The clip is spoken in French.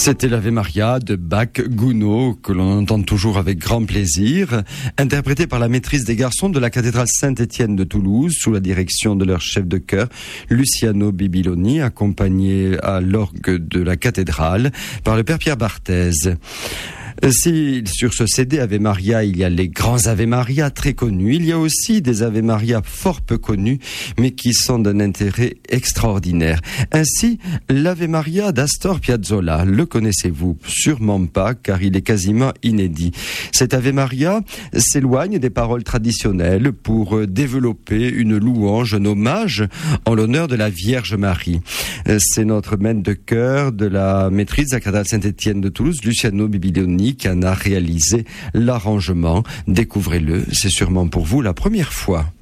C'était l'Ave Maria de Bach-Gounod, que l'on entend toujours avec grand plaisir, interprété par la maîtrise des garçons de la cathédrale Saint-Étienne de Toulouse, sous la direction de leur chef de chœur, Luciano Bibiloni, accompagné à l'orgue de la cathédrale par le père Pierre Barthez. Si sur ce CD Ave Maria, il y a les grands Ave Maria très connus, il y a aussi des Ave Maria fort peu connus, mais qui sont d'un intérêt extraordinaire. Ainsi, l'Ave Maria d'Astor Piazzolla, le connaissez-vous? Sûrement pas, car il est quasiment inédit. Cet Ave Maria s'éloigne des paroles traditionnelles pour développer une louange, un hommage en l'honneur de la Vierge Marie. C'est notre maître de chœur de la maîtrise de la cathédrale Saint-Étienne de Toulouse, Luciano Bibiloni, qui en a réalisé l'arrangement. Découvrez-le, c'est sûrement pour vous la première fois.